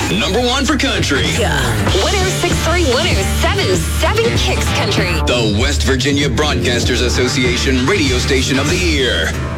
Number 1 for country. 1063, 1077 Kicks Country. The West Virginia Broadcasters Association Radio Station of the Year.